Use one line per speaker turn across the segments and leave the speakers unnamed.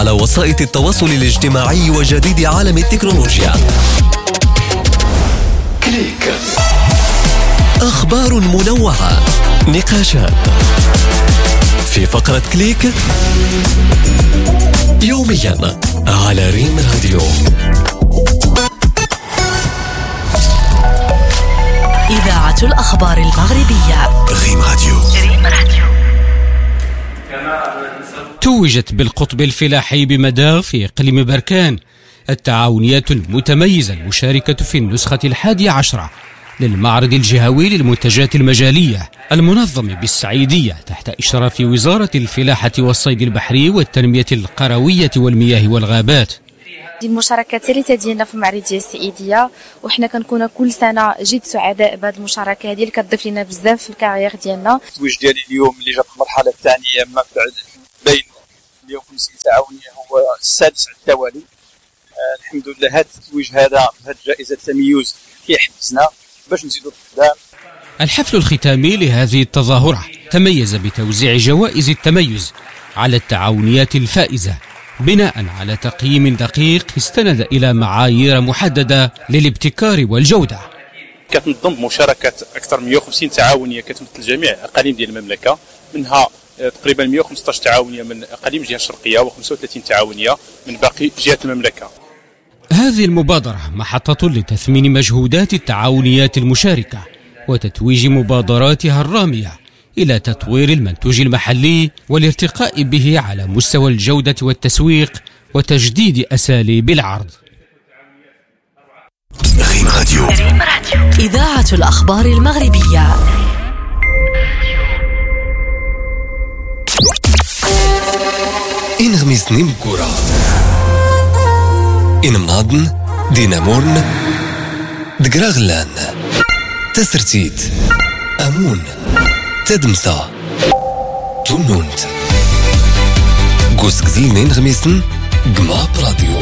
على وسائل التواصل الاجتماعي وجديد عالم التكنولوجيا. كليك. أخبار منوعة، نقاشات في فقرة كليك يوميا على ريم راديو.
إذاعة الأخبار المغربية
ريم راديو.
توجت بالقطب الفلاحي بمداغ في إقليم بركان التعاونيات المتميزة المشاركة في النسخة 11 للمعرض الجهوي للمنتجات المجالية المنظم بالسعيدية تحت إشراف وزارة الفلاحة والصيد البحري والتنمية القروية والمياه والغابات.
دي المشاركة الثالثة ديالنا في المعرض ديال السعيدية، وحنا كنكونوا كل سنة جد سعداء بهذه المشاركة هذه اللي كتضيف لنا بزاف في الكارير ديالنا.
التتويج ديالي اليوم اللي جا في المرحلة الثانية ما بعد بين 150 تعاونية هو السادس على التوالي. الحمد لله هذا التتويج هذا جائزة التميز كيحفزنا باش نزيدوا القدام.
الحفل الختامي لهذه التظاهرة تميز بتوزيع جوائز التميز على التعاونيات الفائزة بناء على تقييم دقيق استند إلى معايير محددة للابتكار والجودة.
كتنظم مشاركة أكثر من 150 تعاونية كتمثل جميع أقاليم ديال المملكة، منها تقريبا 115 تعاونية من أقاليم الجهة الشرقية و35 تعاونية من باقي جهات المملكة.
هذه المبادرة محطة لتثمين مجهودات التعاونيات المشاركة وتتويج مبادراتها الرامية إلى تطوير المنتوج المحلي والارتقاء به على مستوى الجودة والتسويق وتجديد أساليب العرض.
ريم راديو.
إذاعة الأخبار المغربية.
إن غميسني مكورة إن مناضن دينامورن دقراغلان تسرتيت أمون تدمسا تونونت قوس قزيلين غميسن قماب راديو.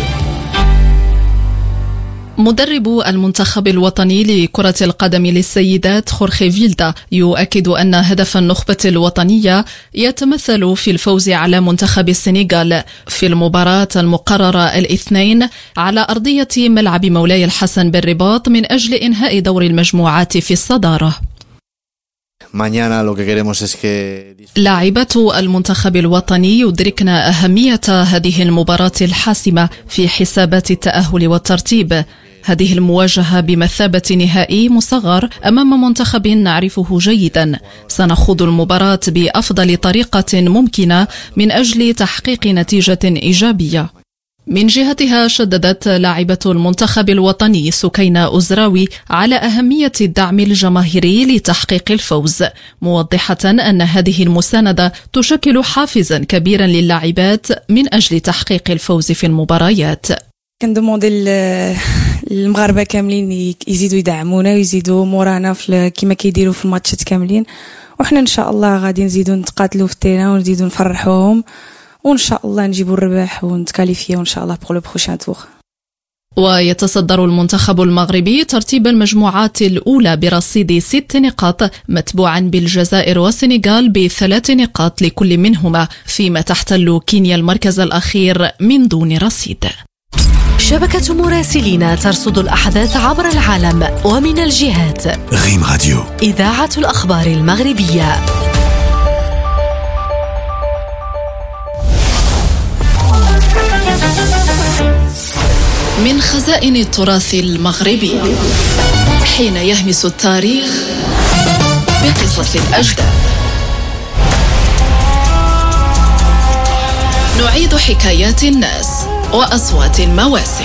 مدرب المنتخب الوطني لكرة القدم للسيدات خورخي فيلدا يؤكد أن هدف النخبة الوطنية يتمثل في الفوز على منتخب السنغال في المباراة المقررة الاثنين على أرضية ملعب مولاي الحسن بالرباط من أجل إنهاء دور المجموعات في الصدارة. لاعبات المنتخب الوطني يدركن أهمية هذه المباراة الحاسمة في حسابات التأهل والترتيب. هذه المواجهة بمثابة نهائي مصغر أمام منتخب نعرفه جيدا. سنخوض المباراة بأفضل طريقة ممكنة من أجل تحقيق نتيجة إيجابية. من جهتها شددت لاعبة المنتخب الوطني سكينة أزراوي على أهمية الدعم الجماهيري لتحقيق الفوز، موضحة أن هذه المساندة تشكل حافزا كبيرا للاعبات من أجل تحقيق الفوز في المباريات.
كندوموندي المغاربه كاملين يزيدوا يدعمونا ويزيدوا مورانا كما كيديروا في الماتشات كاملين، وحنا ان شاء الله غادي نزيدوا نتقاتلوا في التيران ونزيدوا نفرحوهم، وان شاء الله نجيبوا الربح ونتكاليفيو ان شاء الله بور لو بروشان تور.
ويتصدر المنتخب المغربي ترتيب المجموعات الأولى برصيد 6 نقاط، متبوعا بالجزائر والسنغال ب3 نقاط لكل منهما، فيما تحتل كينيا المركز الأخير من دون رصيد.
شبكة مراسلين ترصد الأحداث عبر العالم ومن الجهات.
ريم راديو.
إذاعة الأخبار المغربية.
من خزائن التراث المغربي، حين يهمس التاريخ بقصص الأجداد، نعيد حكايات الناس وأصوات المواسم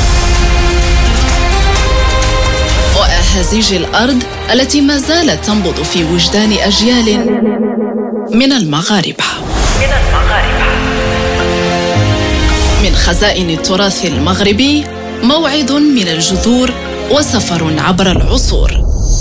وأهازيج الأرض التي ما زالت تنبض في وجدان أجيال من المغاربة. من خزائن التراث المغربي، موعد من الجذور وسفر عبر العصور.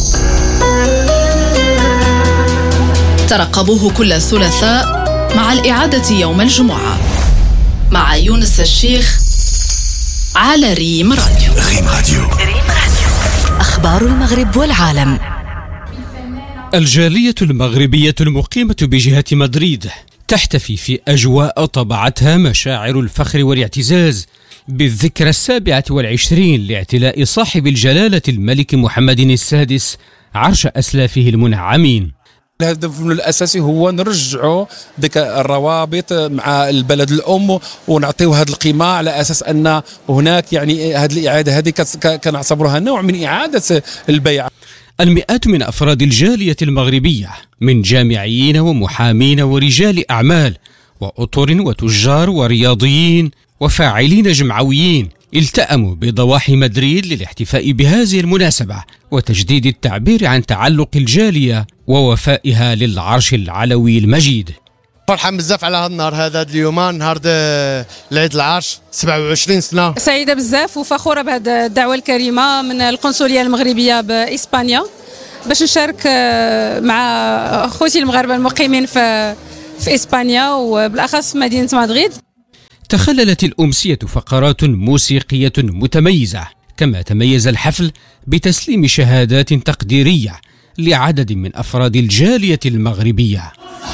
ترقبوه كل ثلاثاء مع الإعادة يوم الجمعة مع يونس الشيخ على ريم راديو.
ريم راديو.
أخبار المغرب والعالم.
الجالية المغربية المقيمة بجهة مدريد تحتفي في أجواء طبعتها مشاعر الفخر والاعتزاز بالذكرى 27 لاعتلاء صاحب الجلالة الملك محمد السادس عرش أسلافه المنعمين.
الهدف الأساسي هو نرجعوا ديك الروابط مع البلد الأم ونعطيو هذه القيمة على أساس أن هناك يعني هذه الإعادة هذه كنعتبرها نوع من إعادة البيع.
المئات من أفراد الجالية المغربية من جامعيين ومحامين ورجال أعمال وأطر وتجار ورياضيين وفاعلين جمعويين التأموا بضواحي مدريد للاحتفاء بهذه المناسبة وتجديد التعبير عن تعلق الجالية ووفائها للعرش العلوي المجيد.
فرحان بزاف على هذا النهار هذا اليوم نهار العيد العرش 27 سنة.
سعيدة بزاف وفخورة بهذه الدعوة الكريمة من القنصلية المغربية بإسبانيا باش نشارك مع أخوتي المغاربة المقيمين في إسبانيا وبالأخص في مدينة مدريد.
تخللت الأمسية فقرات موسيقية متميزة، كما تميز الحفل بتسليم شهادات تقديرية لعدد من أفراد الجالية المغربية.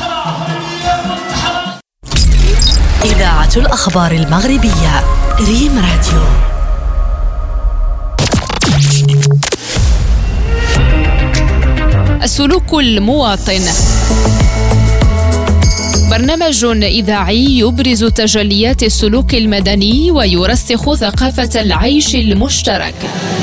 إذاعة الأخبار المغربية ريم راديو.
السلوك المواطن، برنامج إذاعي يبرز تجليات السلوك المدني ويرسخ ثقافة العيش المشترك.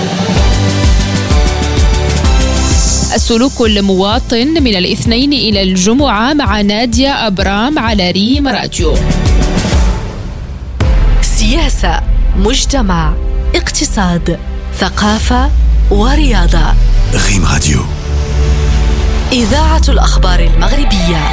السلوك المواطن من الاثنين إلى الجمعة مع نادية أبرام على ريم راديو.
سياسة، مجتمع، اقتصاد، ثقافة ورياضة.
ريم راديو.
إذاعة الأخبار المغربية.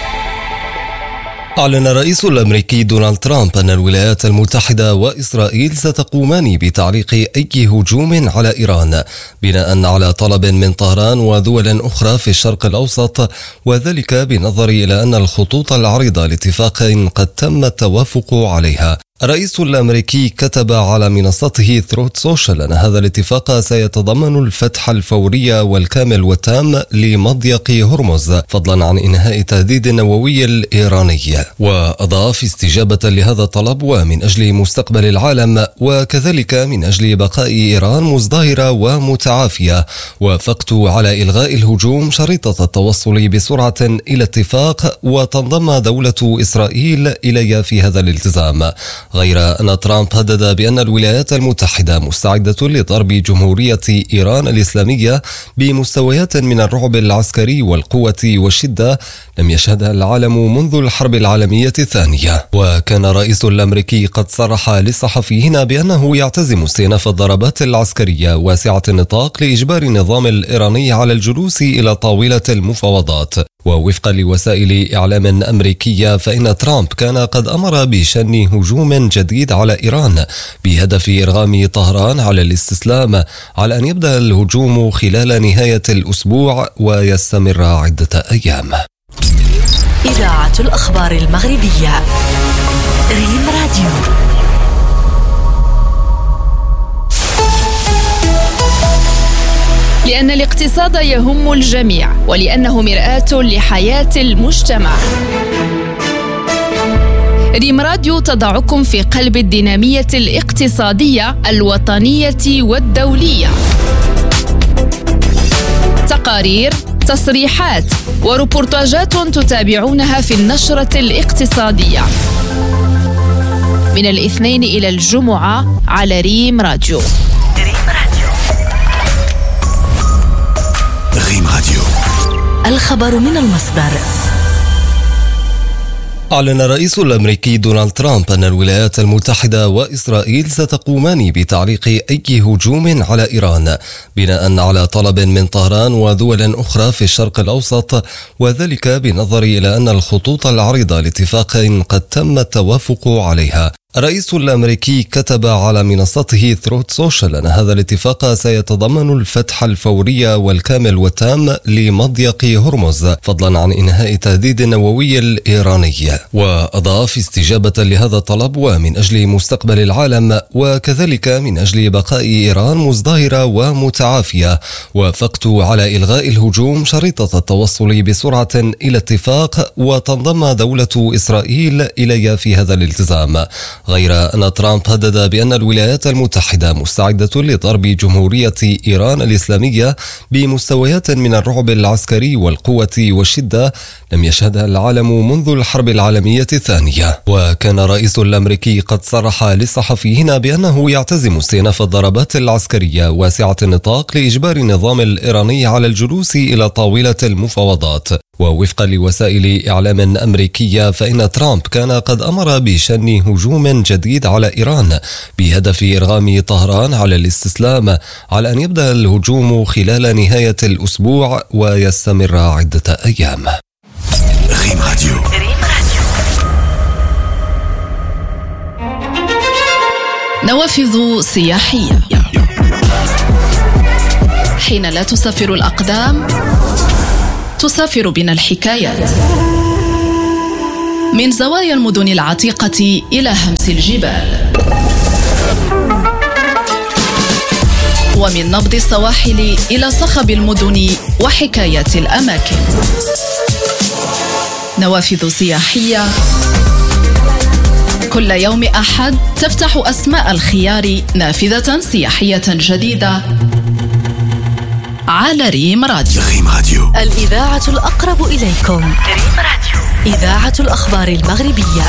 أعلن الرئيس الأمريكي دونالد ترامب أن الولايات المتحدة وإسرائيل ستقومان بتعليق أي هجوم على إيران بناء على طلب من طهران ودول أخرى في الشرق الأوسط، وذلك بالنظر إلى أن الخطوط العريضة لاتفاق قد تم التوافق عليها. الرئيس الأمريكي كتب على منصته ثروت سوشيال أن هذا الاتفاق سيتضمن الفتح الفوري والكامل والتام لمضيق هرمز فضلا عن إنهاء التهديد النووي الإيراني. وأضاف استجابة لهذا الطلب ومن أجل مستقبل العالم وكذلك من أجل بقاء إيران مزدهرة ومتعافية، وافقت على إلغاء الهجوم شريطة التوصل بسرعة إلى اتفاق وتنضم دولة إسرائيل إلي في هذا الالتزام. غير أن ترامب هدد بأن الولايات المتحدة مستعدة لضرب جمهورية إيران الإسلامية بمستويات من الرعب العسكري والقوة والشدة لم يشهدها العالم منذ الحرب العالمية الثانية. وكان الرئيس الأمريكي قد صرح للصحفيين بأنه يعتزم استئناف الضربات العسكرية واسعة النطاق لإجبار النظام الإيراني على الجلوس إلى طاولة المفاوضات. ووفقا لوسائل إعلام أمريكية فإن ترامب كان قد أمر بشن هجوم جديد على إيران بهدف إرغام طهران على الاستسلام، على أن يبدأ الهجوم خلال نهاية الأسبوع ويستمر عدة أيام.
إذاعة الأخبار المغربية ريم راديو.
لأن الاقتصاد يهم الجميع ولأنه مرآة لحياة المجتمع. ريم راديو تضعكم في قلب الدينامية الاقتصادية الوطنية والدولية. تقارير، تصريحات وريبورتاجات تتابعونها في النشرة الاقتصادية من الاثنين إلى الجمعة على ريم راديو.
ريم راديو.
الخبر من المصدر.
أعلن الرئيس الأمريكي دونالد ترامب أن الولايات المتحدة وإسرائيل ستقومان بتعليق أي هجوم على إيران بناء على طلب من طهران ودول أخرى في الشرق الأوسط، وذلك بالنظر إلى أن الخطوط العريضة لاتفاق قد تم التوافق عليها. الرئيس الأمريكي كتب على منصته ثروت سوشيال أن هذا الاتفاق سيتضمن الفتح الفوري والكامل والتام لمضيق هرمز فضلا عن إنهاء التهديد النووي الإيراني. وأضاف استجابة لهذا الطلب ومن أجل مستقبل العالم وكذلك من أجل بقاء إيران مزدهرة ومتعافية وافقت على إلغاء الهجوم شريطة التوصل بسرعة إلى اتفاق وتنضم دولة إسرائيل إلي في هذا الالتزام. غير أن ترامب هدد بأن الولايات المتحدة مستعدة لضرب جمهورية إيران الإسلامية بمستويات من الرعب العسكري والقوة والشدة لم يشهدها العالم منذ الحرب العالمية الثانية. وكان الرئيس الأمريكي قد صرح للصحفيين بأنه يعتزم استئناف الضربات العسكرية واسعة النطاق لإجبار النظام الإيراني على الجلوس إلى طاولة المفاوضات. ووفقا لوسائل إعلام أمريكية فإن ترامب كان قد أمر بشن هجوم جديد على إيران بهدف إرغام طهران على الاستسلام على أن يبدأ الهجوم خلال نهاية الأسبوع ويستمر عدة أيام.
ريم راديو.
نوافذ سياحية. حين لا تسافر الأقدام تسافر بنا الحكايات، من زوايا المدن العتيقة إلى همس الجبال، ومن نبض السواحل إلى صخب المدن وحكايات الأماكن. نوافذ سياحية كل يوم أحد تفتح أسماء الخيار نافذة سياحية جديدة على ريم راديو.
ريم راديو،
الإذاعة الأقرب إليكم. ريم راديو، إذاعة الأخبار المغربية.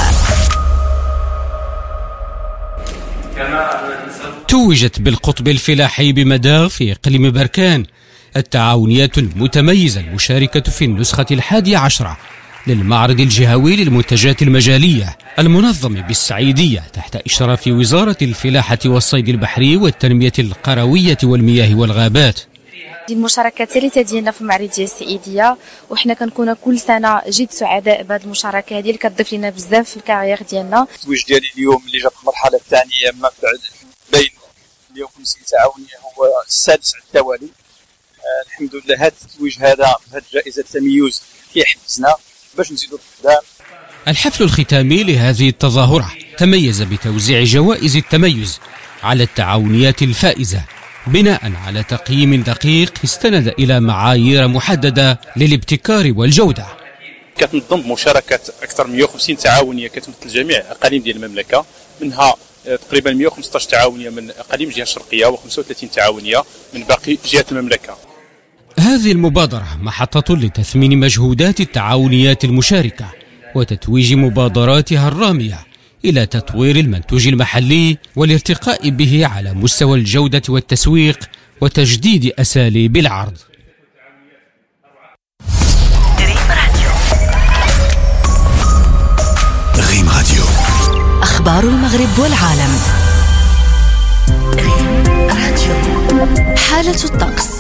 توجت بالقطب الفلاحي بمداغ في إقليم بركان التعاونيات المتميزة المشاركة في النسخة 11 للمعرض الجهوي للمنتجات المجالية المنظم بالسعيدية تحت إشراف وزارة الفلاحة والصيد البحري والتنمية القروية والمياه والغابات.
المشاركات اللي تدينا في المعرض ديال السعيديه، وحنا كنكونوا كل سنه جد سعداء بهذه المشاركه هذه اللي كتضيف لنا بزاف في الكارير ديالنا.
التتويج ديالي اليوم اللي جا في المرحله الثانيه ما بعد بين 150 تعاونيه هو السادس على التوالي. الحمد لله هذا التتويج هذا بهذه جائزه التميز كيحفزنا باش نزيدوا قدام.
الحفل الختامي لهذه التظاهرة تميز بتوزيع جوائز التميز على التعاونيات الفائزة بناء على تقييم دقيق استند إلى معايير محددة للابتكار والجودة.
كتنظم مشاركة أكثر من 150 تعاونية كتمثل جميع أقاليم ديال المملكة، منها تقريبا 115 تعاونية من أقاليم الجهة الشرقية و35 تعاونية من باقي جهات المملكة.
هذه المبادرة محطة لتثمين مجهودات التعاونيات المشاركة وتتويج مبادراتها الرامية إلى تطوير المنتوج المحلي والارتقاء به على مستوى الجودة والتسويق وتجديد أساليب العرض.
ريم راديو،
أخبار المغرب والعالم. ريم راديو. حالة الطقس.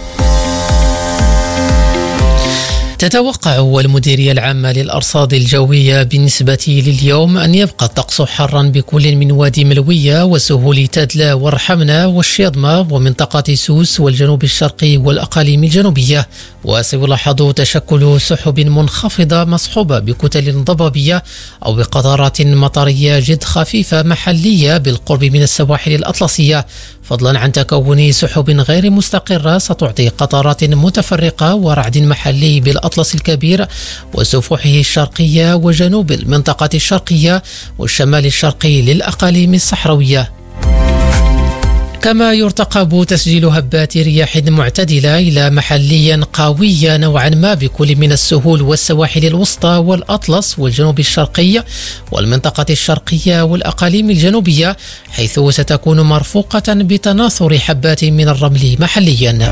تتوقع المديرية العامة للأرصاد الجوية بالنسبة لليوم أن يبقى الطقس حرا بكل من وادي ملوية وسهول تادلا والرحمنة والشيضمة ومنطقة سوس والجنوب الشرقي والأقاليم الجنوبية، وسيلاحظ تشكل سحب منخفضة مصحوبة بكتل ضبابية أو بقطرات مطرية جد خفيفة محلية بالقرب من السواحل الأطلسية، فضلا عن تكون سحب غير مستقرة ستعطي قطرات متفرقة ورعد محلي بالأطلس الكبير وسفوحه الشرقية وجنوب المنطقة الشرقية والشمال الشرقي للأقاليم الصحراوية. كما يرتقب تسجيل هبات رياح معتدلة إلى محليا قوية نوعا ما بكل من السهول والسواحل الوسطى والأطلس والجنوب الشرقي والمنطقة الشرقية والأقاليم الجنوبية، حيث ستكون مرفوقة بتناثر حبات من الرمل محليا.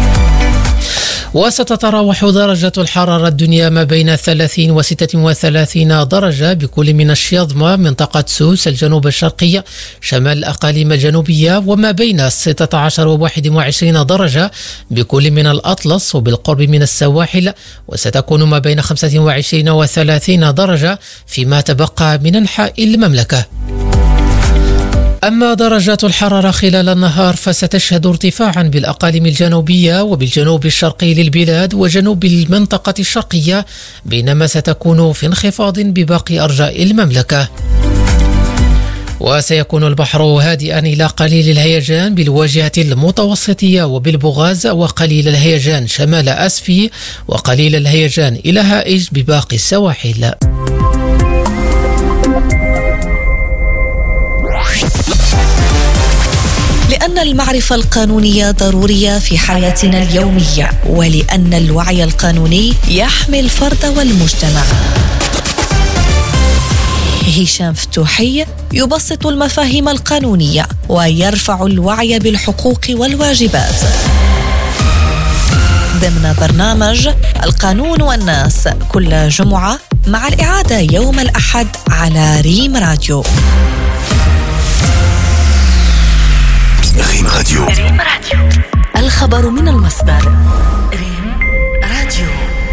وستتراوح درجة الحرارة الدنيا ما بين 30 و 36 درجة بكل من الشيضمة منطقة سوس الجنوب الشرقي شمال الأقاليم الجنوبية، وما بين 16 و 21 درجة بكل من الأطلس وبالقرب من السواحل، وستكون ما بين 25 و 30 درجة فيما تبقى من أنحاء المملكة. أما درجات الحرارة خلال النهار فستشهد ارتفاعا بالأقاليم الجنوبية وبالجنوب الشرقي للبلاد وجنوب المنطقة الشرقية، بينما ستكون في انخفاض بباقي أرجاء المملكة. وسيكون البحر هادئا إلى قليل الهيجان بالواجهة المتوسطية وبالبوغاز، وقليل الهيجان شمال أسفي، وقليل الهيجان إلى هائج بباقي السواحل.
لأن المعرفة القانونية ضرورية في حياتنا اليومية، ولأن الوعي القانوني يحمي الفرد والمجتمع. هشام فتوحي يبسط المفاهيم القانونية ويرفع الوعي بالحقوق والواجبات ضمن برنامج القانون والناس كل جمعة، مع الإعادة يوم الأحد على ريم راديو.
ريم راديو.
الخبر من المصدر. ريم راديو.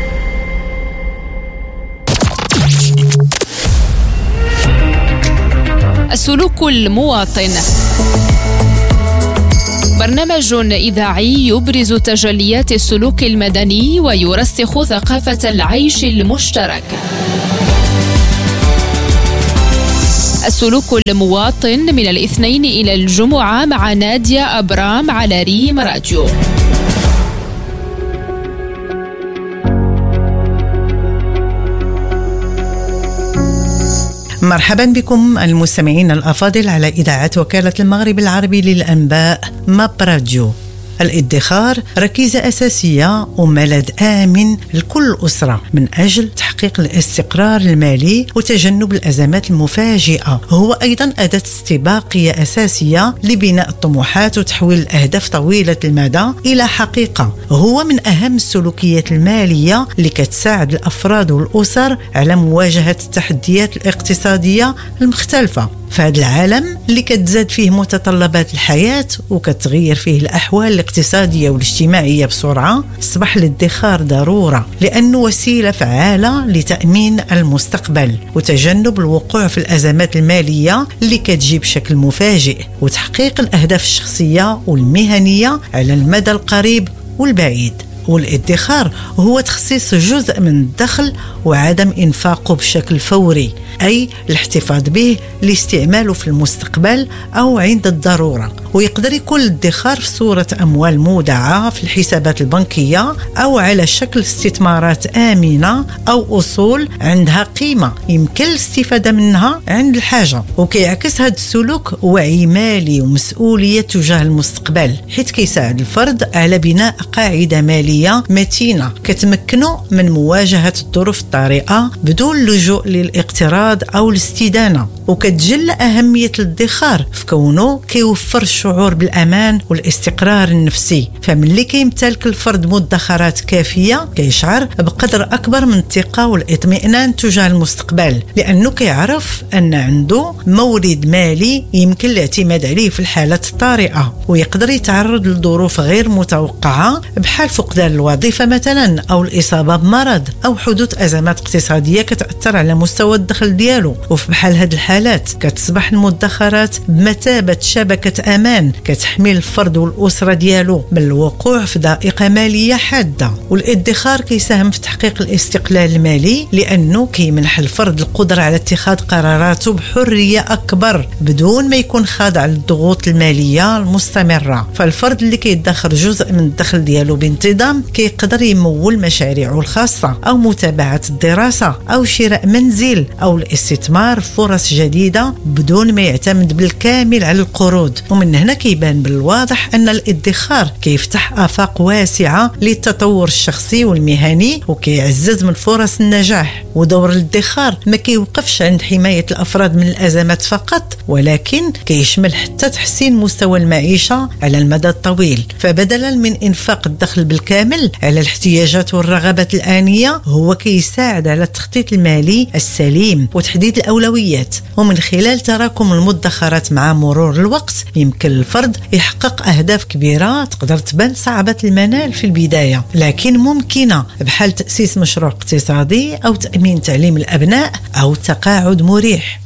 السلوك المواطن، برنامج إذاعي يبرز تجليات السلوك المدني ويرسخ ثقافة العيش المشترك. السلوك المواطن من الاثنين إلى الجمعة مع نادية أبرام على ريم راديو.
مرحبا بكم المستمعين الأفاضل على إذاعة وكالة المغرب العربي للأنباء ماب راديو. الادخار ركيزة أساسية وملاذ آمن لكل أسرة من أجل تحقيق الاستقرار المالي وتجنب الأزمات المفاجئة. هو أيضا أداة استباقية أساسية لبناء الطموحات وتحويل الأهداف طويلة المدى إلى حقيقة. هو من أهم السلوكيات المالية اللي كتساعد الأفراد والأسر على مواجهة التحديات الاقتصادية المختلفة في هذا العالم اللي كتزاد فيه متطلبات الحياة وكتغير فيه الأحوال الاقتصادية والاجتماعية بسرعة. أصبح الادخار ضرورة لأنه وسيلة فعالة لتأمين المستقبل وتجنب الوقوع في الأزمات المالية اللي كتجي بشكل مفاجئ، وتحقيق الأهداف الشخصية والمهنية على المدى القريب والبعيد. والادخار هو تخصيص جزء من الدخل وعدم إنفاقه بشكل فوري، أي الاحتفاظ به لاستعماله في المستقبل أو عند الضرورة. ويقدر يكون الادخار في صورة أموال مودعة في الحسابات البنكية أو على شكل استثمارات آمنة أو أصول عندها قيمة يمكن الاستفادة منها عند الحاجة. وكيعكس هذا السلوك وعي مالي ومسؤولية تجاه المستقبل، حيث كيساعد الفرد على بناء قاعدة مالية متينة كتمكنه من مواجهة الظروف الطارئة بدون اللجوء للاقتراض أو الاستدانة. وكتجل أهمية الادخار في كونه كيوفر الشعور بالأمان والاستقرار النفسي. فملي كيمتلك الفرد مدخرات كافية كيشعر بقدر أكبر من الثقة والاطمئنان تجاه المستقبل، لأنه كيعرف أن عنده مورد مالي يمكن الاعتماد عليه في الحالات الطارئة، ويقدر يتعرض لظروف غير متوقعة بحال فقدان الوظيفة مثلا أو الإصابة بمرض أو حدوث أزمات اقتصادية كتأثر على مستوى الدخل ديالو. وفي بحال هذه الحالات كتصبح المدخرات بمثابة شبكة أمان كتحمي الفرد والأسرة ديالو من الوقوع في ضائقة مالية حادة. والادخار كيساهم في تحقيق الاستقلال المالي لأنه كيمنح الفرد القدرة على اتخاذ قراراته بحرية أكبر بدون ما يكون خاضع للضغوط المالية المستمرة. فالفرد اللي كيدخر جزء من الدخل ديالو بانتظام كيقدر يمول مشاريعه الخاصة أو متابعة الدراسة أو شراء منزل أو الاستثمار في فرص جديدة بدون ما يعتمد بالكامل على القروض. ومن هنا كيبان بالواضح أن الادخار كيفتح آفاق واسعة للتطور الشخصي والمهني وكيعزز من فرص النجاح. ودور الادخار ما كيوقفش عند حماية الأفراد من الأزمات فقط، ولكن كيشمل حتى تحسين مستوى المعيشة على المدى الطويل. فبدلا من إنفاق الدخل بالكامل على الاحتياجات والرغبات الآنية، هو كيساعد على التخطيط المالي السليم وتحديد الأولويات. ومن خلال تراكم المدخرات مع مرور الوقت يمكن الفرد يحقق أهداف كبيرة تقدر تبان صعبة المنال في البداية لكن ممكنة، بحال تأسيس مشروع اقتصادي أو تأمين تعليم الأبناء أو تقاعد مريح.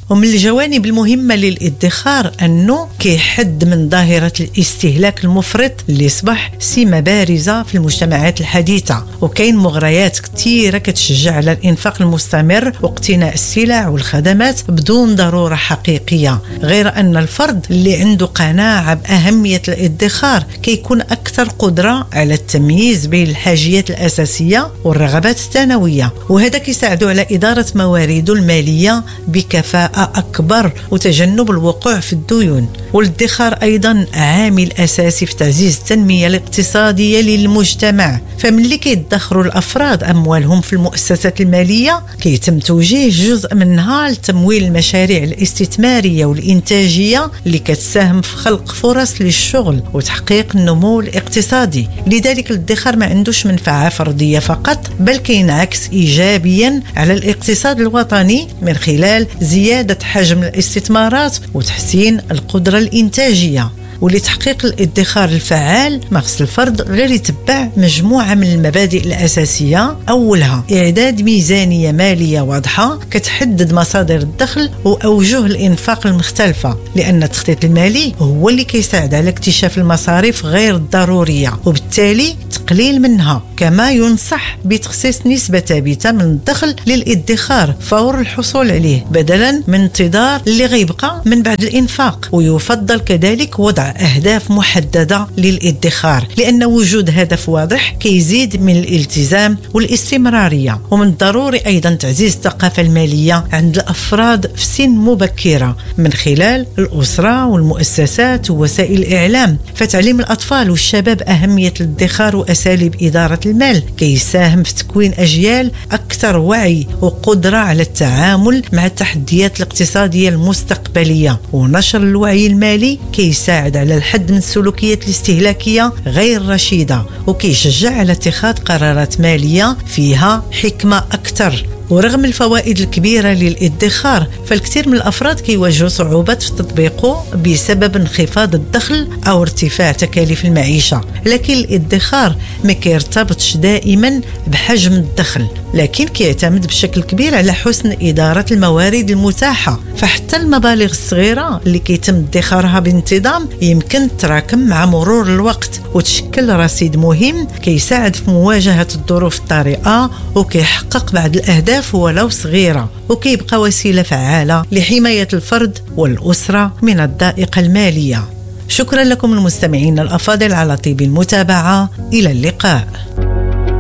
ومن الجوانب المهمة للادخار أنه كيحد من ظاهرة الاستهلاك المفرط اللي أصبح سمة بارزة في المجتمعات الحديثة، وكاين مغريات كثيرة كتشجع على الإنفاق المستمر واقتناء السلع والخدمات بدون ضرورة حقيقية. غير أن الفرد اللي عنده قناعة بأهمية الادخار كيكون أكثر قدرة على التمييز بين الحاجيات الأساسية والرغبات الثانوية، وهذا كيساعده على إدارة موارده المالية بكفاءة أكبر وتجنب الوقوع في الديون. والادخار أيضا عامل أساسي في تعزيز التنمية الاقتصادية للمجتمع، فملي كيدخروا الأفراد أموالهم في المؤسسات المالية كيتم توجيه جزء منها لتمويل المشاريع الاستثمارية والإنتاجية اللي كتساهم في خلق فرص للشغل وتحقيق النمو الاقتصادي. لذلك الادخار ما عندوش منفعة فردية فقط، بل كينعكس إيجابيا على الاقتصاد الوطني من خلال زيادة حجم الاستثمارات وتحسين القدرة الإنتاجية. ولتحقيق الادخار الفعال ما خص الفرد غير يتبع مجموعة من المبادئ الأساسية. أولها إعداد ميزانية مالية واضحة كتحدد مصادر الدخل وأوجه الإنفاق المختلفة، لأن التخطيط المالي هو اللي كيساعد على اكتشاف المصاريف غير الضرورية وبالتالي تقليل منها. كما ينصح بتخصيص نسبة ثابتة من الدخل للادخار فور الحصول عليه بدلا من انتظار اللي غيبقى من بعد الإنفاق. ويفضل كذلك وضع أهداف محددة للادخار، لأن وجود هدف واضح كيزيد من الالتزام والاستمرارية. ومن الضروري أيضا تعزيز الثقافة المالية عند الأفراد في سن مبكرة من خلال الأسرة والمؤسسات ووسائل الإعلام، فتعليم الأطفال والشباب أهمية الادخار وأساليب إدارة المال كيساهم في تكوين أجيال أكثر وعي وقدرة على التعامل مع التحديات الاقتصادية المستقبلية. ونشر الوعي المالي كيساعد على الحد من السلوكيات الاستهلاكية غير رشيدة وكيشجع على اتخاذ قرارات مالية فيها حكمة أكثر. ورغم الفوائد الكبيرة للادخار فالكثير من الأفراد كيواجهوا صعوبات في تطبيقه بسبب انخفاض الدخل أو ارتفاع تكاليف المعيشة. لكن الادخار ما كيرتبطش دائما بحجم الدخل، لكن كيعتمد بشكل كبير على حسن إدارة الموارد المتاحة. فحتى المبالغ الصغيرة اللي كيتم ادخارها بانتظام يمكن تراكم مع مرور الوقت وتشكل رصيد مهم كيساعد في مواجهة الظروف الطارئة وكيحقق بعض الأهداف ولو صغيرة، وكيبقى وسيلة فعالة لحماية الفرد والأسرة من الضائقة المالية. شكرا لكم المستمعين الأفاضل على طيب المتابعة. إلى اللقاء.